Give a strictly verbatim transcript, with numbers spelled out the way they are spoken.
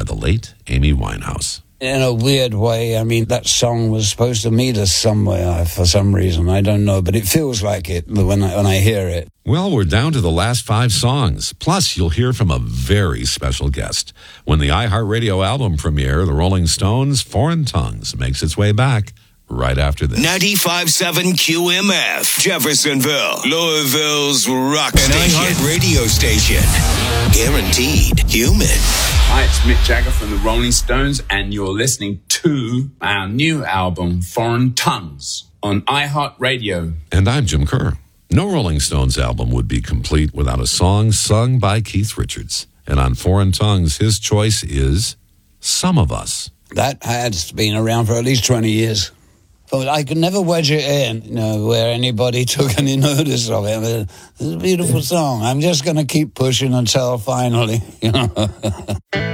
by the late Amy Winehouse. In a weird way, I mean, that song was supposed to meet us somewhere for some reason. I don't know, but it feels like it when I, when I hear it. Well, we're down to the last five songs. Plus, you'll hear from a very special guest. When the iHeartRadio album premiere, the Rolling Stones' Foreign Tongues makes its way back right after this. ninety-five point seven Q M F, Jeffersonville, Louisville's rock station. An iHeartRadio station. Guaranteed human. Hi, it's Mick Jagger from the Rolling Stones, and you're listening to our new album, Foreign Tongues, on iHeartRadio. And I'm Jim Kerr. No Rolling Stones album would be complete without a song sung by Keith Richards. And on Foreign Tongues, his choice is Some of Us. That has been around for at least twenty years. But I could never wedge it in, you know, where anybody took any notice of it. But it's a beautiful song. I'm just going to keep pushing until finally, you know.